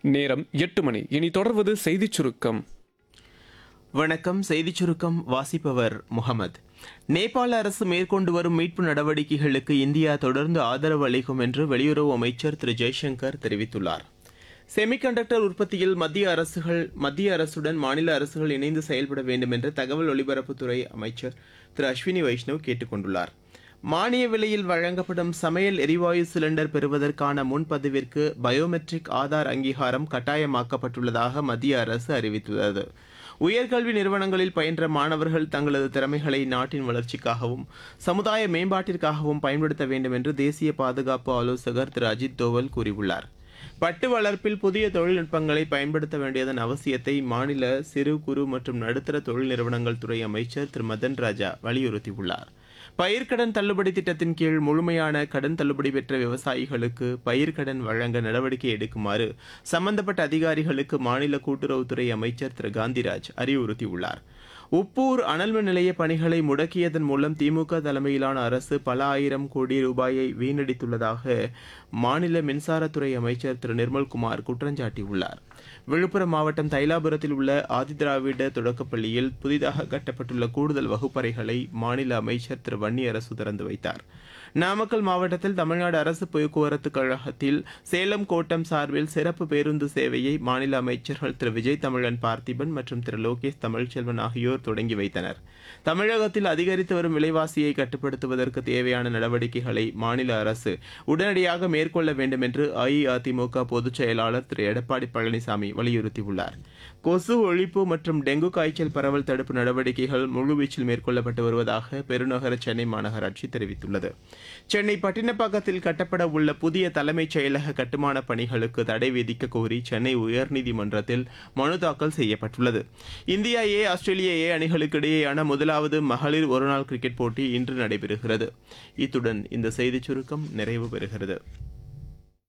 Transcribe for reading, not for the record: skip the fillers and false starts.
நேரம் 8 மணி. இனி தொடர்வது செய்திச் சுருக்கம். வணக்கம். செய்திச் சுருக்கம் வாசிப்பவர் முகமது. நேபாள அரசு மேற்கொண்டு வரும் மீட்பு நடவடிக்கைகளுக்கு இந்தியா தொடர்ந்து ஆதரவு அளிக்கும் என்று வெளியுறவு அமைச்சர் திரு ஜெய்சங்கர் தெரிவித்துள்ளார். செமிகண்டக்டர் உற்பத்தியில் மத்திய அரசுடன் மாநில அரசுகள் இணைந்து செயல்பட வேண்டும் என்று தகவல் ஒலிபரப்புத்துறை அமைச்சர் திரு அஸ்வினி வைஷ்ணவ் கேட்டுக் கொண்டுள்ளார். மானிய விலையில் வழங்கப்படும் சமையல் எரிவாயு சிலிண்டர் பெறுவதற்கான முன்பதிவிற்கு பயோமெட்ரிக் ஆதார் அங்கீகாரம் கட்டாயமாக்கப்பட்டுள்ளதாக மத்திய அரசு அறிவித்துள்ளது. உயர்கல்வி நிறுவனங்களில் பயின்ற மாணவர்கள் தங்களது திறமைகளை நாட்டின் வளர்ச்சிக்காகவும் சமுதாய மேம்பாட்டிற்காகவும் பயன்படுத்த வேண்டும் என்று தேசிய பாதுகாப்பு ஆலோசகர் திரு அஜித் தோவல் கூறியுள்ளார். பட்டு வளர்ப்பில் புதிய தொழில்நுட்பங்களை பயன்படுத்த வேண்டியதன் அவசியத்தை மாநில சிறு குறு மற்றும் நடுத்தர தொழில் நிறுவனங்கள் துறை அமைச்சர் திரு மதன் ராஜா வலியுறுத்தியுள்ளார். பயிர்க்கடன் தள்ளுபடி திட்டத்தின் கீழ் முழுமையான கடன் தள்ளுபடி பெற்ற விவசாயிகளுக்கு பயிர்க்கடன் வழங்க நடவடிக்கை எடுக்குமாறு சம்பந்தப்பட்ட அதிகாரிகளுக்கு மாநில கூட்டுறவுத்துறை அமைச்சர் திரு காந்திராஜ் அறிவுறுத்தியுள்ளார். உப்பூர் அனல்மின் நிலைய பணிகளை முடக்கியதன் மூலம் திமுக தலைமையிலான அரசு பல ஆயிரம் கோடி ரூபாயை வீணடித்துள்ளதாக மாநில மின்சாரத்துறை அமைச்சர் திரு நிர்மல்குமார் குற்றஞ்சாட்டியுள்ளார். விழுப்புரம் மாவட்டம் தைலாபுரத்தில் உள்ள ஆதிதிராவிட தொடக்கப்பள்ளியில் புதிதாக கட்டப்பட்டுள்ள கூடுதல் வகுப்பறைகளை மாநில அமைச்சர் திரு வன்னியரசு திறந்து வைத்தார். நாமக்கல் மாவட்டத்தில் தமிழ்நாடு அரசு போக்குவரத்து கழகத்தில் சேலம் கோட்டம் சார்பில் சிறப்பு பேருந்து சேவையை மாநில அமைச்சர்கள் திரு விஜய் தமிழன் பார்த்திபன் மற்றும் திரு லோகேஷ் தமிழ்ச்செல்வன் ஆகியோர் தொடங்கி வைத்தனர். தமிழகத்தில் அதிகரித்து வரும் விலைவாசியை கட்டுப்படுத்துவதற்கு தேவையான நடவடிக்கைகளை மாநில அரசு உடனடியாக மேற்கொள்ள வேண்டும் என்று அஇஅதிமுக பொதுச் செயலாளர் திரு எடப்பாடி பழனிசாமி வலியுறுத்தியுள்ளார். கொசு ஒழிப்பு மற்றும் டெங்கு காய்ச்சல் பரவல் தடுப்பு நடவடிக்கைகள் முழுவீச்சில் மேற்கொள்ளப்பட்டு வருவதாக பெருநகர சென்னை மாநகராட்சி தெரிவித்துள்ளது. சென்னை பட்டினப்பாக்கத்தில் கட்டப்பட உள்ள புதிய தலைமைச் செயலக கட்டுமான பணிகளுக்கு தடை விதிக்க கோரி சென்னை உயர்நீதிமன்றத்தில் மனு தாக்கல் செய்யப்பட்டுள்ளது. இந்தியா ஏ ஆஸ்திரேலியா ஏ அணிகளுக்கு இடையேயான முதலாவது மகளிர் ஒருநாள் கிரிக்கெட் போட்டி இன்று நடைபெறுகிறது. இத்துடன் இந்த செய்திச் சுருக்கம் நிறைவு பெறுகிறது.